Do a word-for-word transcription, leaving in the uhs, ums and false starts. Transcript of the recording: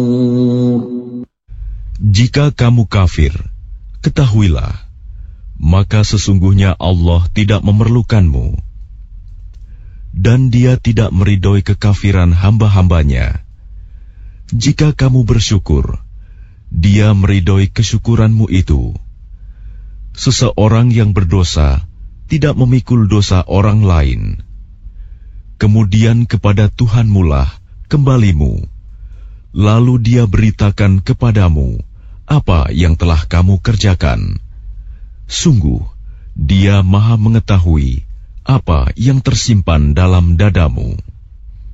Jika kamu kafir, ketahuilah, maka sesungguhnya Allah tidak memerlukanmu, dan Dia tidak meridhoi kekafiran hamba-hambanya. Jika kamu bersyukur, Dia meridhoi kesyukuranmu itu. Seseorang yang berdosa tidak memikul dosa orang lain. Kemudian kepada Tuhanmu lah kembalimu, lalu Dia beritakan kepadamu apa yang telah kamu kerjakan. Sungguh, Dia Maha Mengetahui apa yang tersimpan dalam dadamu.